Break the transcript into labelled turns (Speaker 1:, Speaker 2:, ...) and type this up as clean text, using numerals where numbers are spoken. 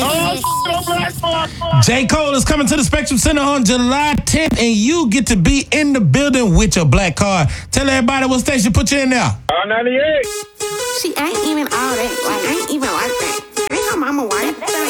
Speaker 1: J. Cole is coming to the Spectrum Center on July 10th, and you get to be in the building with your black card. Tell everybody what station put you in there.
Speaker 2: 98.
Speaker 3: She ain't even all that. Like, ain't even like that. Ain't her mama